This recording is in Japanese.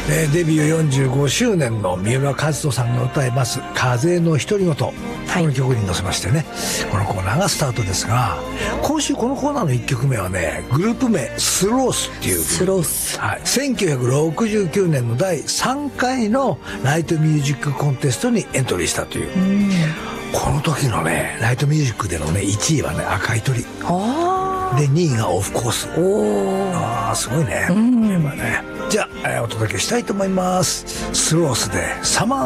デビュー45周年の三浦和人さんが歌います「風の独り言」、この曲に乗せましてね、このコーナーがスタートですが、今週このコーナーの1曲目はね、グループ名スロースっていうスロース、 はい、1969年の第3回のライトミュージックコンテストにエントリーしたという、この時のねライトミュージックでのね1位はね赤い鳥で、2位がオフコース。すごいね、ね。じゃあ、お届けしたいと思います。スロースでサマー